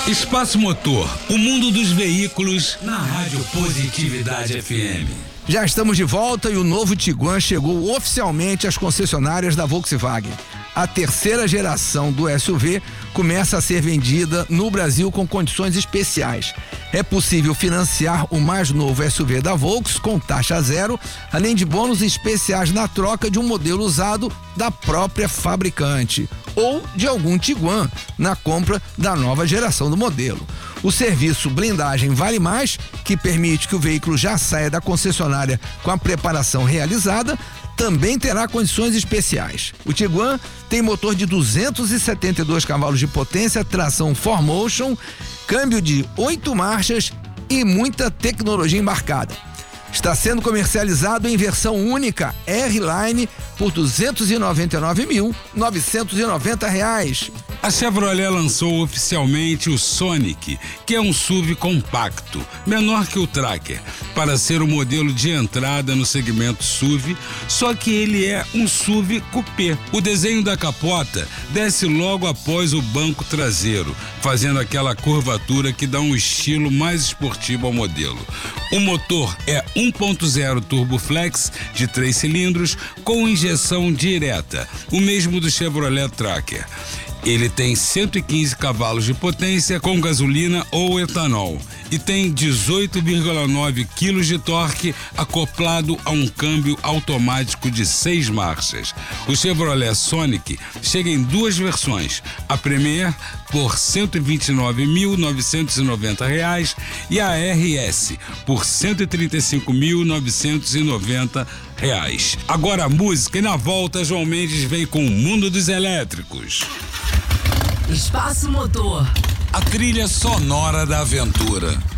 Espaço Motor, o mundo dos veículos na Rádio Positividade FM. Já estamos de volta e o novo Tiguan chegou oficialmente às concessionárias da Volkswagen. A terceira geração do SUV começa a ser vendida no Brasil com condições especiais. É possível financiar o mais novo SUV da Volks com taxa zero, além de bônus especiais na troca de um modelo usado da própria fabricante ou de algum Tiguan na compra da nova geração do modelo. O serviço Blindagem Vale Mais, que permite que o veículo já saia da concessionária com a preparação realizada, também terá condições especiais. O Tiguan tem motor de 272 cavalos de potência, tração 4Motion, câmbio de 8 marchas e muita tecnologia embarcada. Está sendo comercializado em versão única R-Line por R$ 299.990. A Chevrolet lançou oficialmente o Sonic, que é um SUV compacto, menor que o Tracker, para ser o modelo de entrada no segmento SUV, só que ele é um SUV coupé. O desenho da capota desce logo após o banco traseiro, fazendo aquela curvatura que dá um estilo mais esportivo ao modelo. O motor é 1.0 Turbo Flex de 3 cilindros com injeção direta, o mesmo do Chevrolet Tracker. Ele tem 115 cavalos de potência com gasolina ou etanol e tem 18,9 quilos de torque acoplado a um câmbio automático de 6 marchas. O Chevrolet Sonic chega em duas versões, a Premier por R$ 129.990 e a RS por R$ 135.990. Agora a música e na volta João Mendes vem com o mundo dos elétricos. Espaço Motor. A trilha sonora da aventura.